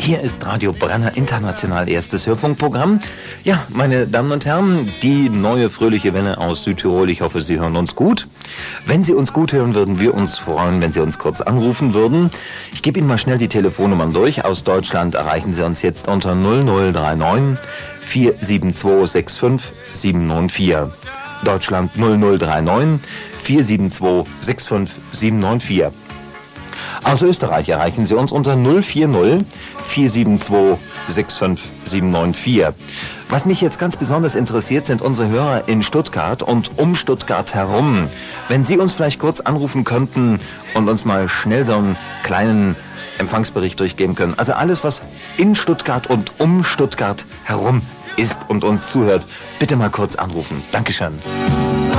Hier ist Radio Brenner International erstes Hörfunkprogramm. Ja, meine Damen und Herren, die neue fröhliche Welle aus Südtirol. Ich hoffe, Sie hören uns gut. Wenn Sie uns gut hören, würden wir uns freuen, wenn Sie uns kurz anrufen würden. Ich gebe Ihnen mal schnell die Telefonnummern durch. Aus Deutschland erreichen Sie uns jetzt unter 0039 472 65 794. Deutschland 0039 472 65 794. Aus Österreich erreichen Sie uns unter 040 472 65 794. Was mich jetzt ganz besonders interessiert, sind unsere Hörer in Stuttgart und um Stuttgart herum. Wenn Sie uns vielleicht kurz anrufen könnten und uns mal schnell so einen kleinen Empfangsbericht durchgeben können. Also alles, was in Stuttgart und um Stuttgart herum ist und uns zuhört, bitte mal kurz anrufen. Dankeschön.